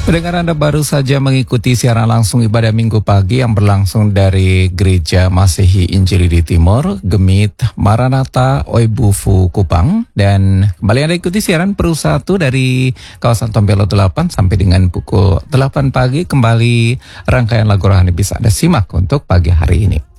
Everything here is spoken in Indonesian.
Pendengar, Anda baru saja mengikuti siaran langsung ibadah Minggu pagi yang berlangsung dari Gereja Masehi Injili di Timur, Gemit Maranatha Oibufu Kupang. Dan kembali Anda ikuti siaran per 1 dari kawasan Tompelo 8 sampai dengan pukul 8 pagi. Kembali rangkaian lagu rohani bisa Anda simak untuk pagi hari ini.